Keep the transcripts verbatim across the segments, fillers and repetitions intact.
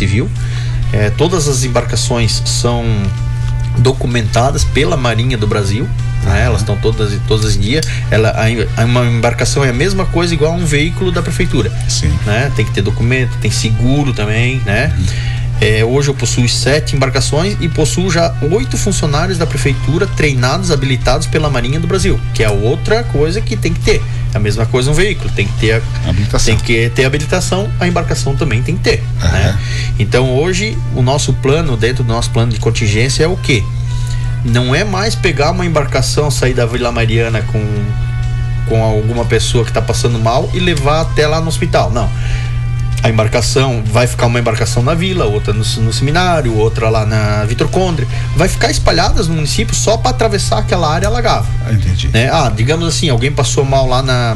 Civil. É, todas as embarcações são documentadas pela Marinha do Brasil, né? Elas estão todas todas em dia. Ela, a, uma embarcação é a mesma coisa igual a um veículo da prefeitura. Sim. Né? Tem que ter documento, tem seguro também, né? Uhum. É, hoje eu possuo sete embarcações e possuo já oito funcionários da prefeitura treinados, habilitados pela Marinha do Brasil, que é outra coisa que tem que ter. É a mesma coisa um veículo, tem que ter a, habilitação. Tem que ter habilitação, a embarcação também tem que ter. Uhum. Né? Então hoje o nosso plano, dentro do nosso plano de contingência, é o quê? Não é mais pegar uma embarcação, sair da Vila Mariana com, com alguma pessoa que está passando mal e levar até lá no hospital. Não. A embarcação vai ficar uma embarcação na vila, outra no, no seminário, outra lá na Vitor Condre. Vai ficar espalhadas no município só para atravessar aquela área alagada. Ah, entendi. Né? Ah, digamos assim, alguém passou mal lá na,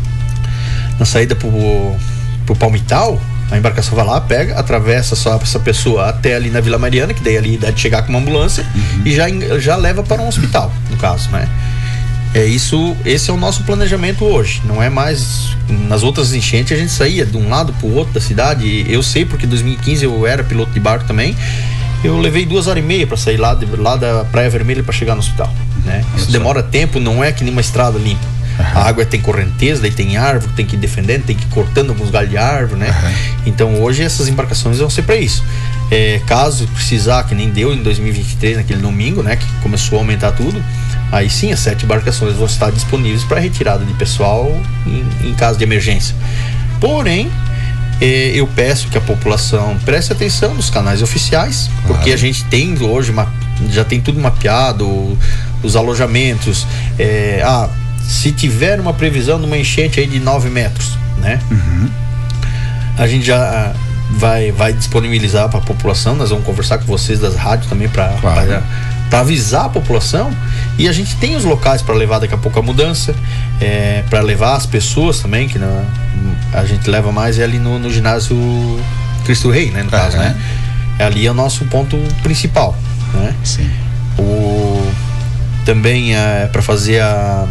na saída pro, pro Palmital, a embarcação vai lá, pega, atravessa só essa pessoa até ali na Vila Mariana, que daí ali dá de chegar com uma ambulância, uhum. e já, já leva para um hospital, no caso, né? É isso, esse é o nosso planejamento hoje. Não é mais nas outras enchentes a gente saía de um lado para o outro da cidade. Eu sei porque em dois mil e quinze eu era piloto de barco também. Eu levei duas horas e meia para sair lá, de, lá da Praia Vermelha para chegar no hospital, né? Isso demora tempo, não é que nem uma estrada limpa. Uhum. A água tem correnteza, daí tem árvore, tem que ir defendendo, tem que ir cortando alguns galhos de árvore, né? Uhum. Então hoje essas embarcações vão ser para isso. É, caso precisar, que nem deu em dois mil e vinte e três, naquele domingo, né? Que começou a aumentar tudo. Aí sim, as sete embarcações vão estar disponíveis para retirada de pessoal em, em caso de emergência. Porém, eh, eu peço que a população preste atenção nos canais oficiais, claro. Porque a gente tem hoje, uma, já tem tudo mapeado, os alojamentos. Eh, ah, se tiver uma previsão de uma enchente aí de nove metros, né? Uhum. A gente já vai, vai disponibilizar para a população. Nós vamos conversar com vocês das rádios também para... Claro. para avisar a população, e a gente tem os locais para levar daqui a pouco a mudança, é, para levar as pessoas também, que na, a gente leva mais é ali no, no ginásio Cristo Rei, né, no caso, uhum. né? Ali é o nosso ponto principal, né? Sim. O, também é, para fazer a,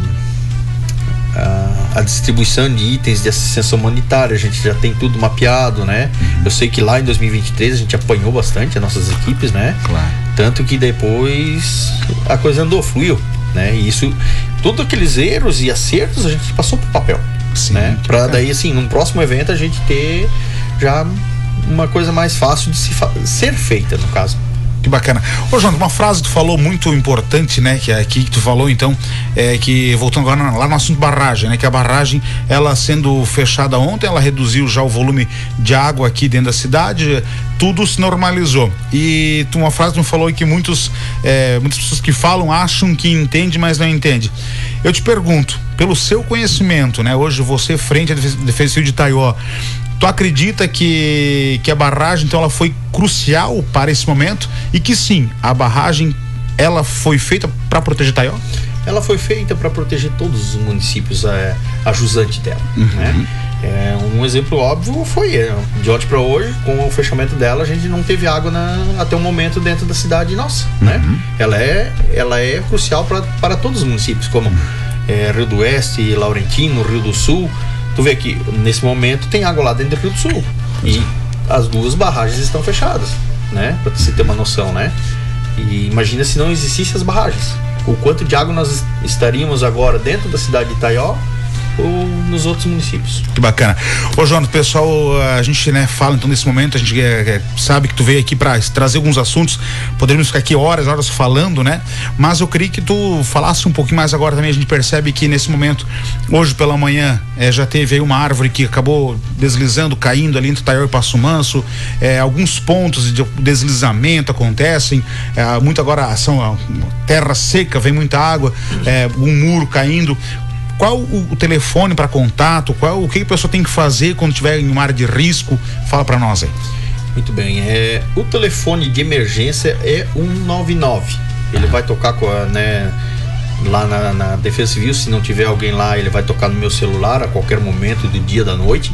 a, a distribuição de itens de assistência humanitária, a gente já tem tudo mapeado, né? Uhum. Eu sei que lá em dois mil e vinte e três a gente apanhou bastante as nossas equipes, né? Claro. Tanto que depois a coisa andou, fluiu, né? E isso, todos aqueles erros e acertos a gente passou pro papel. Sim, né? Para daí, assim, num próximo evento a gente ter já uma coisa mais fácil de se fa- ser feita, no caso. Que bacana. Ô, João, uma frase que tu falou muito importante, né? Que aqui que tu falou, então, é que, voltando agora lá no assunto barragem, né? Que a barragem, ela sendo fechada ontem, ela reduziu já o volume de água aqui dentro da cidade, tudo se normalizou. E tu, uma frase que tu falou que muitos, é, muitas pessoas que falam acham que entende, mas não entende. Eu te pergunto, pelo seu conhecimento, né? Hoje você frente à Defesa Civil de Itaió, tu acredita que, que a barragem, então, ela foi crucial para esse momento e que sim, a barragem, ela foi feita para proteger Itaió? Ela foi feita para proteger todos os municípios, é, a jusante dela, uhum. né? É, um exemplo óbvio foi, é, de ontem para hoje, com o fechamento dela, a gente não teve água na, até o momento dentro da cidade nossa, uhum. né? Ela é, ela é crucial pra, para todos os municípios, como uhum. é, Rio do Oeste, Laurentino, Rio do Sul. Tu vê que nesse momento tem água lá dentro do Rio do Sul e as duas barragens estão fechadas, né? Para você ter uma noção, né? E imagina se não existissem as barragens, o quanto de água nós estaríamos agora dentro da cidade de Itaió ou nos outros municípios. Que bacana. Ô, João, pessoal, a gente, né, fala então nesse momento, a gente é, é, sabe que tu veio aqui para trazer alguns assuntos, poderíamos ficar aqui horas, horas falando, né? Mas eu queria que tu falasse um pouquinho mais agora também. A gente percebe que nesse momento, hoje pela manhã, é, já teve aí uma árvore que acabou deslizando, caindo ali entre Itaió e Passo Manso, é, alguns pontos de deslizamento acontecem, é, muito agora são terra seca, vem muita água, é, um muro caindo. Qual o, o telefone para contato? Qual o que a pessoa tem que fazer quando estiver em uma área de risco? Fala para nós aí. Muito bem. É, o telefone de emergência é um nove nove. Ele ah. vai tocar com a, né, lá na, na Defesa Civil. Se não tiver alguém lá, ele vai tocar no meu celular a qualquer momento do dia, da noite,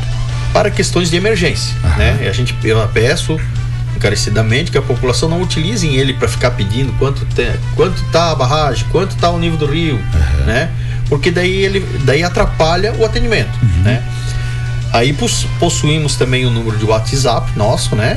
para questões de emergência. Ah. Né? A gente, eu peço encarecidamente que a população não utilize ele para ficar pedindo quanto tem, quanto tá a barragem, quanto tá o nível do rio, ah. né? Porque daí ele daí atrapalha o atendimento, uhum. né? Aí possuímos também o número de WhatsApp nosso, né?